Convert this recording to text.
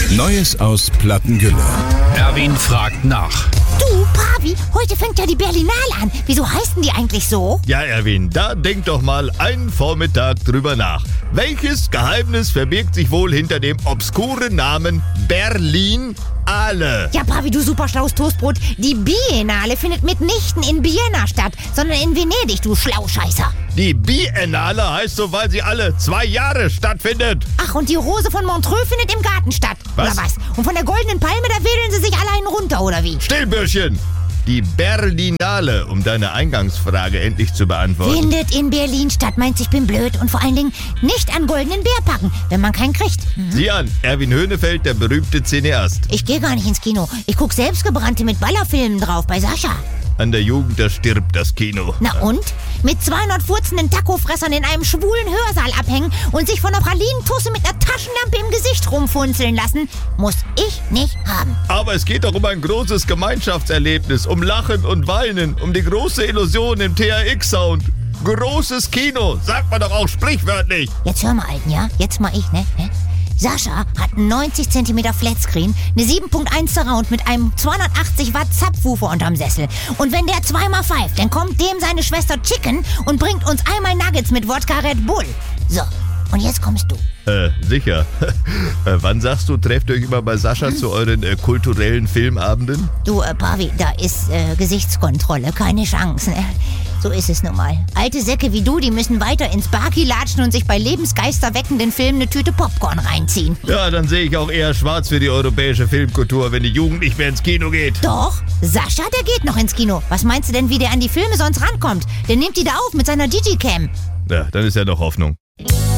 Neues aus Plattengülle. Erwin fragt nach. Du, Pavi, heute fängt ja die Berlinale an. Wieso heißen die eigentlich so? Ja, Erwin, da denk doch mal einen Vormittag drüber nach. Welches Geheimnis verbirgt sich wohl hinter dem obskuren Namen Berlinale? Ja, Pavi, du superschlaues Toastbrot. Die Biennale findet mitnichten in Vienna statt, sondern in Venedig, du Schlauscheißer. Die Biennale heißt so, weil sie alle 2 Jahre stattfindet. Ach, und die Rose von Montreux findet im Garten statt. Was? Oder was? Und von der Goldenen Palme, da wedeln sie sich alle einen runter, oder wie? Stillbürschchen! Die Berlinale, um deine Eingangsfrage endlich zu beantworten. Findet in Berlin statt, meinst ich bin blöd und vor allen Dingen nicht an goldenen Bär packen, wenn man keinen kriegt. Sieh an, Erwin Höhnefeld, der berühmte Cineast. Ich gehe gar nicht ins Kino. Ich guck Selbstgebrannte mit Ballerfilmen drauf bei Sascha. An der Jugend, da stirbt das Kino. Na und? Mit 200 furzenden Tacofressern in einem schwulen Hörsaal abhängen und sich von einer Pralinentusse mit einer Taschenlampe im Gesicht rumfunzeln lassen, muss ich nicht haben. Aber es geht doch um ein großes Gemeinschaftserlebnis, um Lachen und Weinen, um die große Illusion im THX-Sound. Großes Kino, sagt man doch auch sprichwörtlich. Jetzt hör mal, Alten, ja? Jetzt mal ich, ne? Sascha hat einen 90 cm Flatscreen, eine 7.1 Surround mit einem 280 Watt Subwoofer unterm Sessel. Und wenn der zweimal pfeift, dann kommt dem seine Schwester Chicken und bringt uns einmal Nuggets mit Wodka Red Bull. So, und jetzt kommst du. Sicher. Wann sagst du, trefft euch immer bei Sascha zu euren kulturellen Filmabenden? Du, Pavi, da ist Gesichtskontrolle, keine Chance, ne? So ist es nun mal. Alte Säcke wie du, die müssen weiter ins Barki latschen und sich bei lebensgeisterweckenden Filmen eine Tüte Popcorn reinziehen. Ja, dann sehe ich auch eher schwarz für die europäische Filmkultur, wenn die Jugend nicht mehr ins Kino geht. Doch, Sascha, der geht noch ins Kino. Was meinst du denn, wie der an die Filme sonst rankommt? Der nimmt die da auf mit seiner Digicam. Ja, dann ist ja noch Hoffnung.